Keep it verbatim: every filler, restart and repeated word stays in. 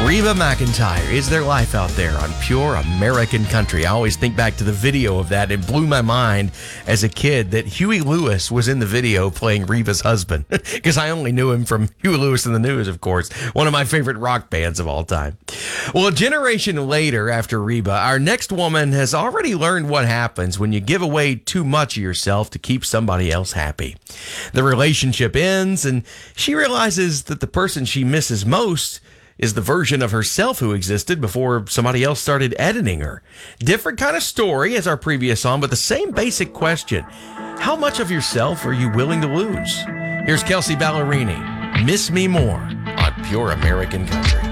Reba McEntire is their life out there on Pure American Country. I always think back to the video of that. It blew my mind as a kid that Huey Lewis was in the video playing Reba's husband, because I only knew him from Huey Lewis and the News, of course, one of my favorite rock bands of all time. Well, a generation later after Reba, our next woman has already learned what happens when you give away too much of yourself to keep somebody else happy. The relationship ends, and she realizes that the person she misses most is the version of herself who existed before somebody else started editing her. Different kind of story as our previous song, but the same basic question. How much of yourself are you willing to lose? Here's Kelsea Ballerini, Miss Me More on Pure American Country.